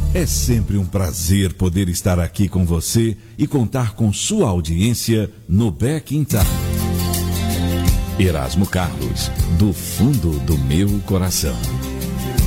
É sempre um prazer poder estar aqui com você e contar com sua audiência no Back in Time. Erasmo Carlos, do fundo do meu coração.